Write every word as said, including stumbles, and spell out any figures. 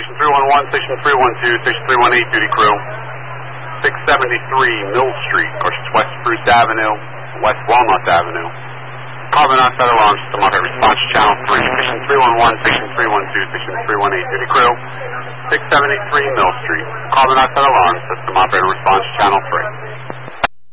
Station three one one, Station three one two, Station three one eight, duty crew. six seventy-three Mill Street, or West Spruce Avenue, West Walnut Avenue. Carbon monoxide alarm system operator response channel three. Station three one one, Station three one two, Station three one eight, duty crew. six seventy-three Mill Street. Carbon monoxide alarm system operator response channel three.